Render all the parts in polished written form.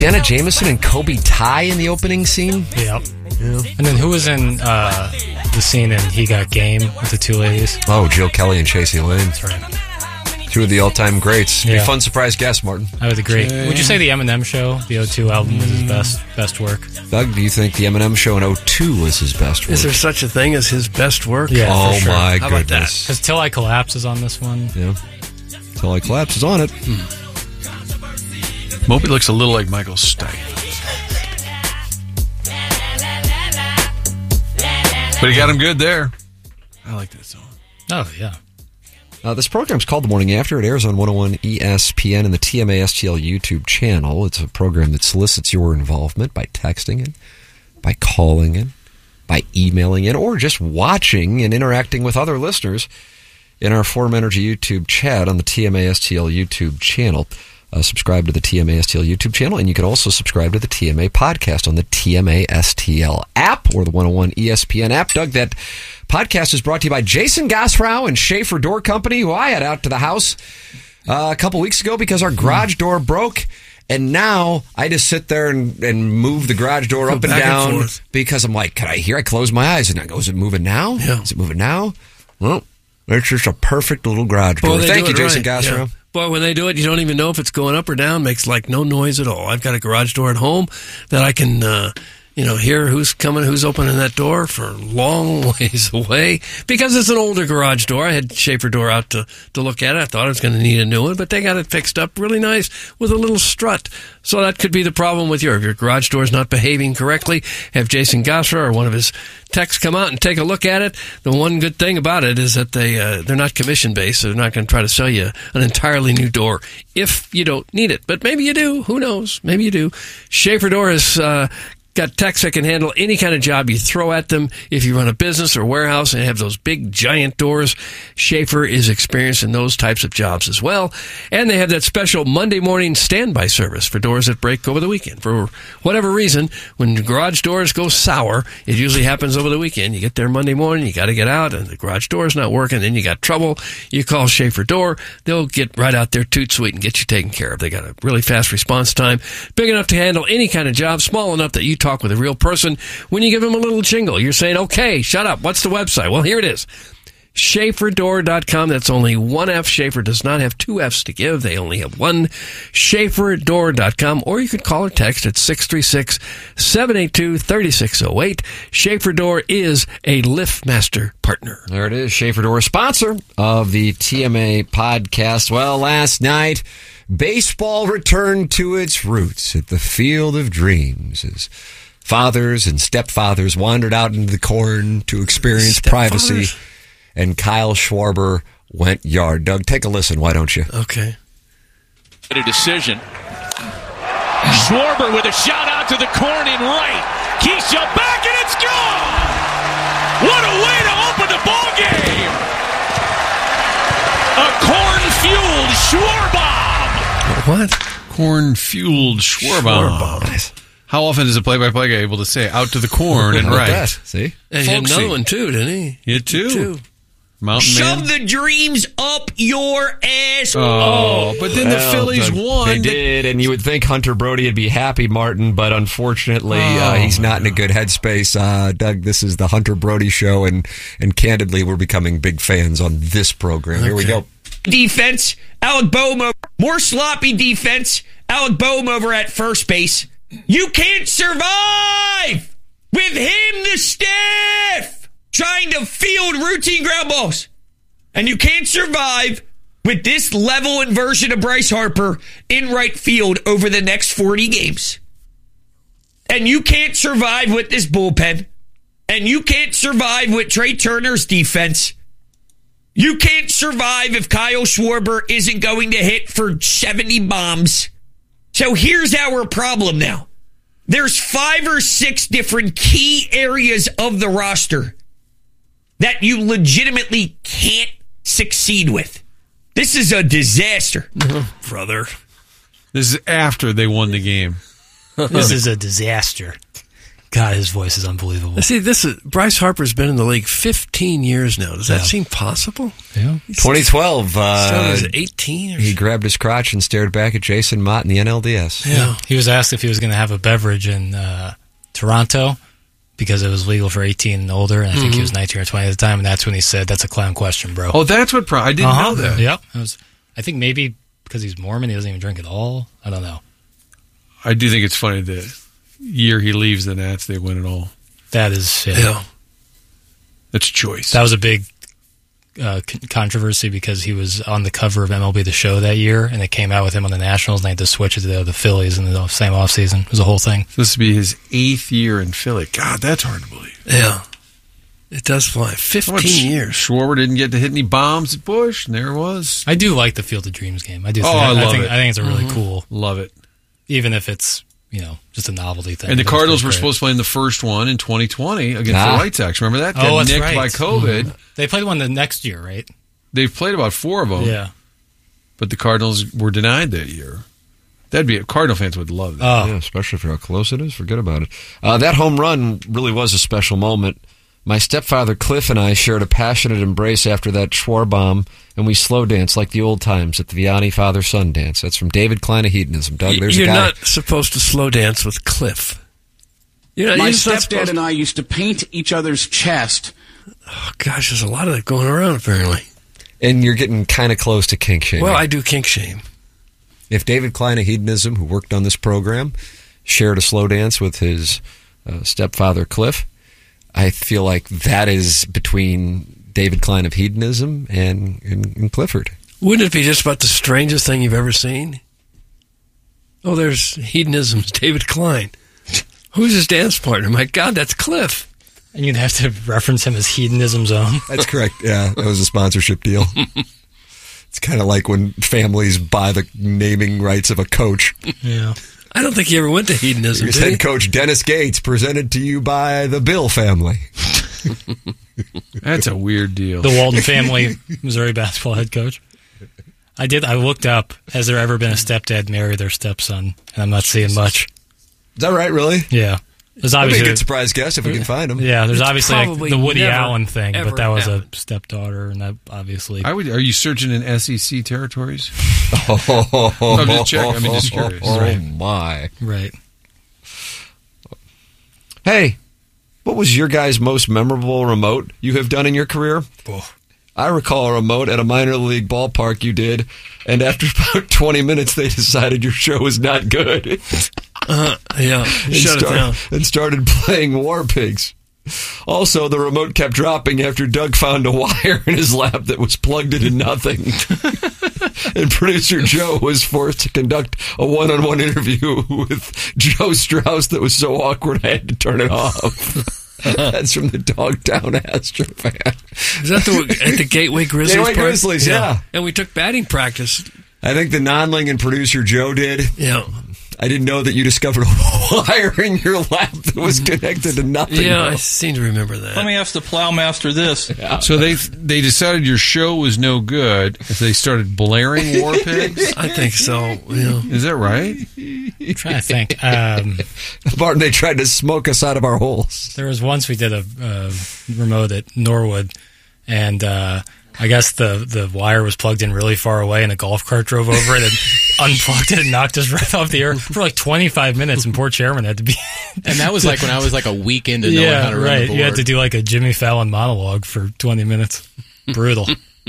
Jenna Jameson and Kobe Ty in the opening scene. Yep. Yeah. And then who was in the scene in He Got Game with the two ladies? Oh, Jill Kelly and Chasey Lane. That's right. Two of the all-time greats. Yeah. Be a fun surprise guest, Martin. I would agree. Would you say the Eminem Show, the O2 album, was his best work? Doug, do you think the Eminem Show in 02 was his best work? Is there such a thing as his best work? Yeah, oh, for sure. my How goodness. about that? Because Till I Collapse is on this one. Yeah. Till I Collapse is on it. Moby looks a little like Michael Stipe. But he got him good there. I like that song. Oh, yeah. This program's called The Morning After. It airs on 101 ESPN and the TMA STL YouTube channel. It's a program that solicits your involvement by texting in, by calling in, by emailing in, or just watching and interacting with other listeners in our Forum Energy YouTube chat on the TMA STL YouTube channel. Subscribe to the TMA STL YouTube channel, and you can also subscribe to the TMA podcast on the TMA STL app or the 101 ESPN app. Doug, that podcast is brought to you by Jason Gosfrow and Schaefer Door Company, who I had out to the house a couple weeks ago because our garage door broke. And now I just sit there and move the garage door up and down because I'm like, I close my eyes and I go, is it moving now? Yeah. Is it moving now? Well, it's just a perfect little garage door. Thank you, Jason Gosfrow. Yeah. Boy, when they do it, you don't even know if it's going up or down. Makes like no noise at all. I've got a garage door at home that I can, hear who's coming, who's opening that door for long ways away. Because it's an older garage door. I had Schaefer Door out to look at it. I thought I was going to need a new one, but they got it fixed up really nice with a little strut. So that could be the problem with if your garage door is not behaving correctly. Have Jason Gosser or one of his techs come out and take a look at it. The one good thing about it is that they're not commission based, so they're not going to try to sell you an entirely new door if you don't need it. But maybe you do. Who knows? Maybe you do. Schaefer Door is got techs that can handle any kind of job you throw at them. If you run a business or warehouse and have those big, giant doors, Schaefer is experienced in those types of jobs as well. And they have that special Monday morning standby service for doors that break over the weekend. For whatever reason, when garage doors go sour, it usually happens over the weekend. You get there Monday morning, you got to get out, and the garage door is not working, then you got trouble. You call Schaefer Door. They'll get right out there toot sweet and get you taken care of. They got a really fast response time, big enough to handle any kind of job, small enough that you talk with a real person. When you give them a little jingle, you're saying, okay, shut up. What's the website? Well, here it is. SchaeferDoor.com. That's only one F. Schaefer does not have two F's to give. They only have one. SchaeferDoor.com. Or you could call or text at 636-782-3608. Schaefer Door is a LiftMaster partner. There it is. Schaefer Door, sponsor of the TMA podcast. Well, last night, baseball returned to its roots at the Field of Dreams as fathers and stepfathers wandered out into the corn to experience privacy, and Kyle Schwarber went yard. Doug, take a listen, why don't you? Okay. A decision. Schwarber with a shot out to the corn in right. Keisha back and it's gone! What a way to open the ball game! A corn-fueled Schwarbomb! What? Corn-fueled Schwarbomb. Nice. How often is a play-by-play guy able to say out to the corn and How about right? that? See? And he had another one, too, didn't he? You too. Mountain Shove Man. the dreams up your ass. Oh, but then the Phillies Doug, won. They did, and you would think Hunter Brody would be happy, Martin, but unfortunately, he's not in a good headspace. Doug, this is the Hunter Brody show, and candidly, we're becoming big fans on this program. Here we go. Defense, Alec Boehm. More sloppy defense, Alec Boehm over at first base. You can't survive with him, the staff, trying to field routine ground balls. And you can't survive with this level and version of Bryce Harper in right field over the next 40 games. And you can't survive with this bullpen. And you can't survive with Trey Turner's defense. You can't survive if Kyle Schwarber isn't going to hit for 70 bombs. So here's our problem now. There's 5 or 6 different key areas of the roster that you legitimately can't succeed with. This is a disaster. Brother. This is after they won the game. This is a disaster. God, his voice is unbelievable. See, Bryce Harper's been in the league 15 years now. Does that seem possible? Yeah. 2012. So he's 18 or He grabbed his crotch and stared back at Jason Mott in the NLDS. Yeah. He was asked if he was going to have a beverage in Toronto because it was legal for 18 and older, and I think he was 19 or 20 at the time, and that's when he said, "That's a clown question, bro." Oh, that's what I didn't know that. Yep. I think maybe because he's Mormon, he doesn't even drink at all. I don't know. I do think it's funny the year he leaves the Nats, they win it all. That is, Yeah. That's choice. that was a big controversy because he was on the cover of MLB The Show that year, and it came out with him on the Nationals, and they had to switch it to the Phillies in the same offseason. It was a whole thing. This would be his 8th year in Philly. God, that's hard to believe. Yeah. It does fly. 15 years. Schwarber didn't get to hit any bombs at Busch, and there it was. I do like the Field of Dreams game. I do. I love think, it. I think it's a really cool, Love it. even if it's just a novelty thing. And the It's Cardinals were great. supposed to play in the first one in 2020 against the White Sox. Remember that? Oh, Got that's nicked right. by COVID. They played one the next year, right? They've played about 4 of them. Yeah. But the Cardinals were denied that year. Cardinal fans would love that. Oh, Yeah, especially for how close it is. Forget about it. That home run really was a special moment. My stepfather Cliff and I shared a passionate embrace after that Schwarbomb, and we slow danced like the old times at the Vianney father-son dance. That's from David Klein of Hedonism. Doug, there's You're a guy. not supposed to slow dance with Cliff. My stepdad and I used to paint each other's chest. Oh, gosh, there's a lot of that going around, apparently. And you're getting kind of close to kink shaming. Well, I do kink shame. If David Klein of Hedonism, who worked on this program, shared a slow dance with his stepfather Cliff, I feel like that is between David Klein of Hedonism and Clifford. Wouldn't it be just about the strangest thing you've ever seen? Oh, there's Hedonism's David Klein. Who's his dance partner? My God, that's Cliff. and you'd have to reference him as Hedonism's own. That's correct. Yeah, that was a sponsorship deal. It's kind of like when families buy the naming rights of a coach. Yeah. I don't think he ever went to Hedonism, Here's did he? head coach Dennis Gates, presented to you by the Bill family. That's a weird deal. The Walton family Missouri basketball head coach. I looked up, has there ever been a stepdad marry their stepson? And I'm not seeing much. Is that right, really? Yeah. There's That'd be a obviously good surprise guest if we can find him. Yeah, there's It's obviously like probably the Woody never, Allen thing, ever but that was happened. a stepdaughter, and that obviously. Are you searching in SEC territories? Oh, I'm just checking. I'm just curious. Oh, Right. my. Right. Hey, what was your guys' most memorable remote you have done in your career? I recall a remote at a minor league ballpark you did, and after about 20 minutes, they decided your show was not good. Yeah, shut it down. And started playing War Pigs. Also, the remote kept dropping after Doug found a wire in his lap that was plugged into nothing. And producer Joe was forced to conduct a one-on-one interview with Joe Strauss that was so awkward I had to turn it off. That's from the Dogtown Astro fan. Is that at the Gateway Grizzlies? Gateway part? Grizzlies, yeah. And we took batting practice. I think the non-ling and producer Joe did. Yeah. I didn't know that you discovered a wire in your lap that was connected to nothing. Yeah, I seem to remember that. Let me ask the Plowmaster this. So they decided your show was no good if they started blaring War Pigs? I think so. Yeah. Is that right? I'm trying to think. Martin, they tried to smoke us out of our holes. There was once we did a remote at Norwood, and I guess the wire was plugged in really far away, and a golf cart drove over it and unplugged it and knocked us right off the air for like 25 minutes, and poor chairman had to be... And that was like when I was like a week into knowing how to run the board. You had to do like a Jimmy Fallon monologue for 20 minutes. Brutal.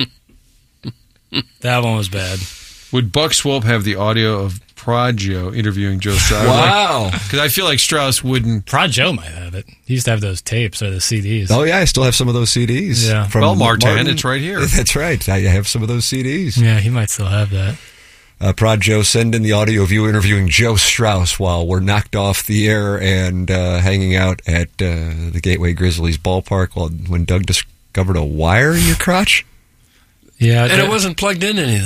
That one was bad. Would Buck Swope have the audio of Prod Joe interviewing Joe Strauss? Wow. Because I feel like Strauss wouldn't. Prod Joe might have it. He used to have those tapes or the CDs. Oh, yeah, I still have some of those CDs. Yeah. From Well, Martin, Martin. it's right here. That's right. I have some of those CDs. Yeah, he might still have that. Prod Joe, send in the audio of you interviewing Joe Strauss while we're knocked off the air and hanging out at the Gateway Grizzlies ballpark when Doug discovered a wire in your crotch. Yeah, And it wasn't plugged into anything.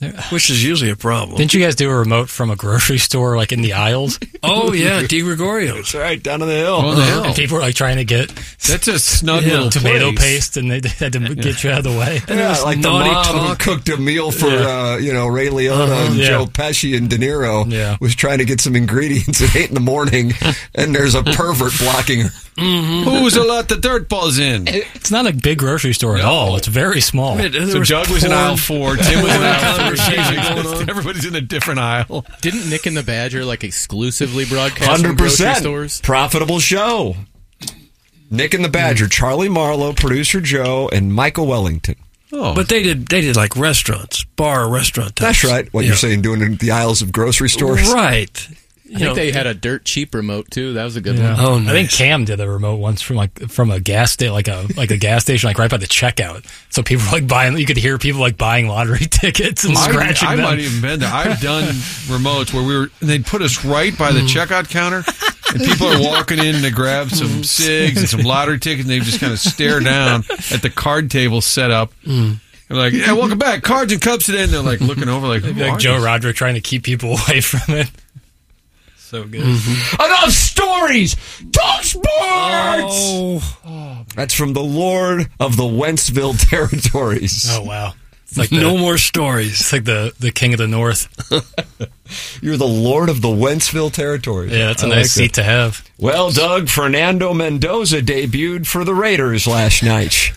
which is usually a problem. Didn't you guys do a remote from a grocery store, like in the aisles? Oh, yeah, Di Gregorio. That's right, down on the hill. On the hill. And people were like trying to get That's a snug little tomato place. paste, and they had to get you out of the way. Yeah, like the naughty mom who talk. cooked a meal for Ray Liotta and Yeah. Joe Pesci and De Niro Yeah. was trying to get some ingredients at 8 a.m, and there's a pervert blocking her. Who's a lot the dirt balls in? It's not a big grocery store at all. It's very small. So Doug was in aisle 4, Tim was in aisle 3. Conversation going on. Everybody's in a different aisle. Didn't Nick and the Badger like exclusively broadcast from grocery 100% stores? profitable show. Nick and the Badger, Charlie Marlowe, producer Joe, and Michael Wellington. Oh, But they did like restaurants, restaurant types. That's right. What Yeah. you're saying, doing in the aisles of grocery stores. Right. I think they had a dirt cheap remote too. That was a good Yeah. one. Oh, I think nice. Cam did a remote once from a gas station, like a gas station, like right by the checkout. So people were like buying. You could hear people like buying lottery tickets and scratching I them. might even been there. I've done remotes where they'd put us right by the checkout counter, and people are walking in to grab some cigs and some lottery tickets, and they just kind of stare down at the card table set up. They're like, "Yeah, welcome back, cards and cups today." And they're like looking over, like, "Who like are Joe these?" Roderick trying to keep people away from it. So good. Enough stories! Talk sports! Oh, That's from the Lord of the Wentzville territories. Oh wow. It's like no more stories. It's like the king of the north. You're the Lord of the Wentzville territories. Yeah, that's a I nice like seat that. to have. Well, Doug, Fernando Mendoza debuted for the Raiders last night.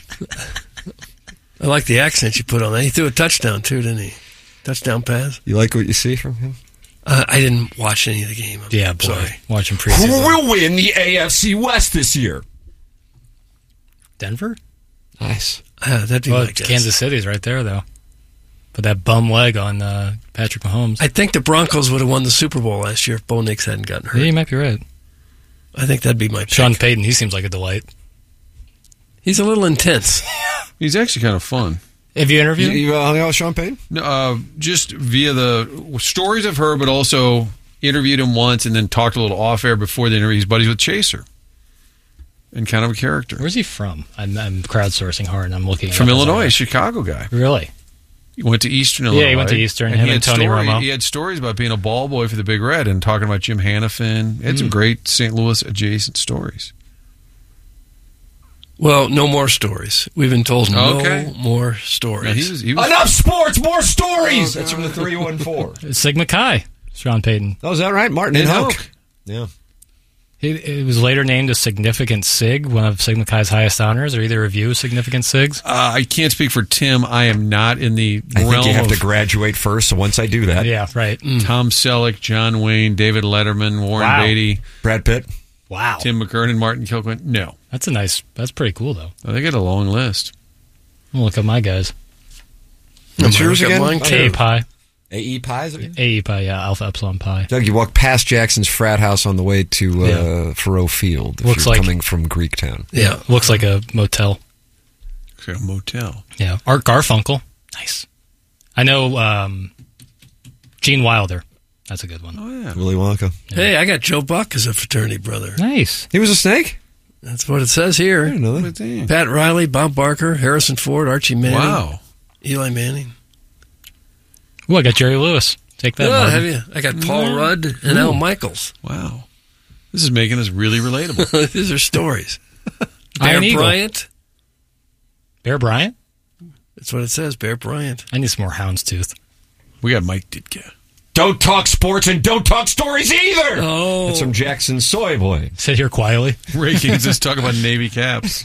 I like the accent you put on that. He threw a touchdown too, didn't he? Touchdown pass. You like what you see from him? I didn't watch any of the game. I'm Yeah, boy. sorry. Watching Who preseason. will win the AFC West this year? Denver? Nice. That'd be Well, my guess. Kansas City's right there though. Put that bum leg on Patrick Mahomes. I think the Broncos would have won the Super Bowl last year if Bo Nix hadn't gotten hurt. Yeah, you might be right. I think that'd be my pick. Sean Payton, he seems like a delight. He's a little intense. He's actually kind of fun. Have you interviewed him? You hung out with Sean Payton? No, just via the stories I've heard, but also interviewed him once and then talked a little off air before the interview. He's buddies with Chaser, and kind of a character Where's he from? I'm crowdsourcing hard and I'm looking. from it up as Illinois, I- Chicago guy. Really? He went to Eastern Illinois. Yeah, he went to Eastern, him he and had Tony Romo. He had stories about being a ball boy for the Big Red and talking about Jim Hannafin. He had some great St. Louis adjacent stories. Well, no more stories. We've been told Okay. no more Yeah, stories. he was Enough sports, more stories! That's from the 314. Sigma Chi, Sean Payton. Oh, is that right? Martin in and Hoke. Hoke. Yeah. It was later named a Significant Sig, one of Sigma Chi's highest honors. Are either of you Significant Sigs? I can't speak for Tim. I am not in the I realm think you have of to graduate first, so once I do that, Yeah, right. Tom Selleck, John Wayne, David Letterman, Warren Wow. Beatty, Brad Pitt. Wow. Tim McKernan, Martin Kilquin. No. That's pretty cool, though. They got a long list. I'll look up my guys. What's yours again? Mine too. A Pi. AE Pies? AE Pi, yeah. Alpha Epsilon Pi. Doug, you walk past Jackson's frat house on the way to Yeah. Faroe Field if Looks you're like- coming from Greektown. Yeah. Looks like a motel. It's like a motel. Yeah. Art Garfunkel. Nice. I know Gene Wilder. That's a good one. Oh, yeah. Willy Wonka. Hey, I got Joe Buck as a fraternity brother. Nice. He was a snake? That's what it says I here. didn't know that. But dang. Pat Riley, Bob Barker, Harrison Ford, Archie Manning, Wow. Eli Manning. Ooh, I got Jerry Lewis. Take that, Oh, Martin. have you? I got Paul Rudd and Al Michaels. Wow. This is making us really relatable. These are stories. Iron Bear Eagle. Bryant. Bear Bryant? That's what it says. Bear Bryant. I need some more houndstooth. We got Mike Ditka. Don't talk sports and don't talk stories either! Oh, That's from Jackson's Soy Boy. Sit here quietly. Ray Kings is talking about Navy caps.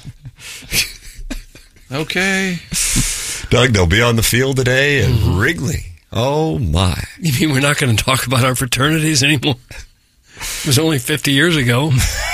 Okay. Doug, they'll be on the field today at Wrigley. Oh, my. you mean we're not going to talk about our fraternities anymore? It was only 50 years ago.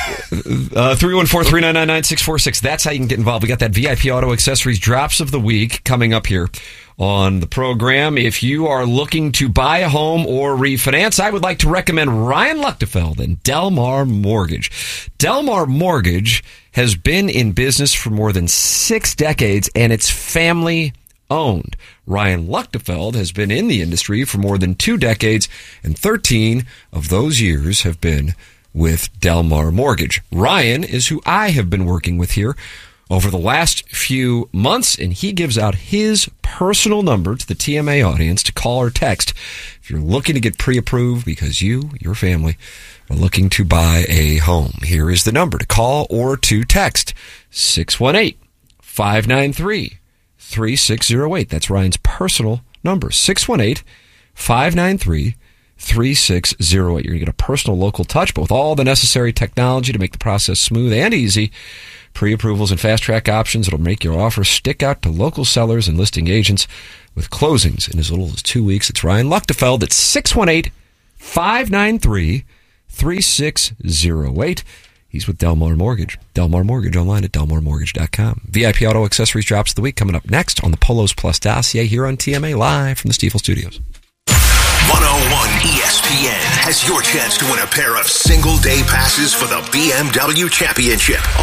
314-399-9646. That's how you can get involved. We got that VIP Auto Accessories Drops of the Week coming up here on the program. If you are looking to buy a home or refinance, I would like to recommend Ryan Luchtefeld and Delmar Mortgage. Delmar Mortgage has been in business for more than 6 decades, and it's family owned. Ryan Luchtefeld has been in the industry for more than 2 decades, and 13 of those years have been with Delmar Mortgage. Ryan is who I have been working with here over the last few months, and he gives out his personal number to the TMA audience to call or text if you're looking to get pre-approved because your family, are looking to buy a home. Here is the number to call or to text: 618-593-3608. That's Ryan's personal number, 618-593-3608. You're going to get a personal local touch, but with all the necessary technology to make the process smooth and easy. Pre-approvals and fast-track options that'll make your offer stick out to local sellers and listing agents with closings in as little as 2 weeks. It's Ryan Luchtefeld at 618-593-3608. He's with Delmar Mortgage. Delmar Mortgage online at delmarmortgage.com. VIP Auto Accessories drops of the week coming up next on the Polos Plus dossier here on TMA live from the Stiefel Studios. 101 ESPN has your chance to win a pair of single-day passes for the BMW Championship.